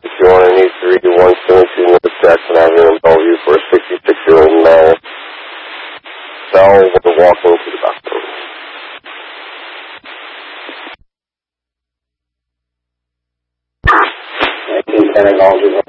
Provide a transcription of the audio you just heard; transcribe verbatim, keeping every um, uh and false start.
one eighty-three, one seventeen North Jackson Avenue in Bellevue for a sixty-six-year-old male. Bell was walking to the bathroom. nineteen ten acknowledging